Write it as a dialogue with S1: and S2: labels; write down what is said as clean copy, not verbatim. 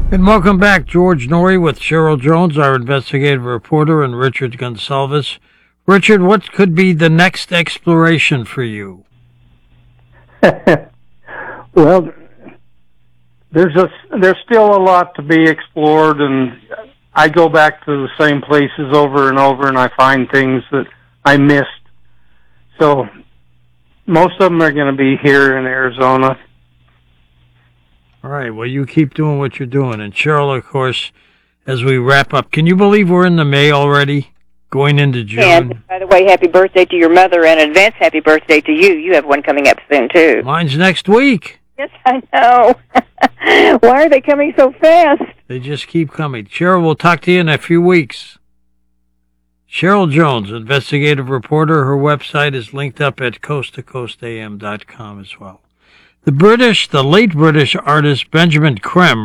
S1: And welcome back, George Norrie with Cheryl Jones, our investigative reporter, and Richard Gonsalves. Richard, what could be the next exploration for you?
S2: Well, there's still a lot to be explored, and I go back to the same places over and over, and I find things that I missed. So most of them are going to be here in Arizona.
S1: All right, well, you keep doing what you're doing. And Cheryl, of course, as we wrap up, can you believe we're into May already? Going into June?
S3: And, by the way, happy birthday to your mother, and advance happy birthday to you. You have one coming up soon, too.
S1: Mine's next week.
S3: Yes, I know. Why are they coming so fast?
S1: They just keep coming. Cheryl, we'll talk to you in a few weeks. Cheryl Jones, investigative reporter. Her website is linked up at coasttocoastam.com as well. The late British artist Benjamin Creme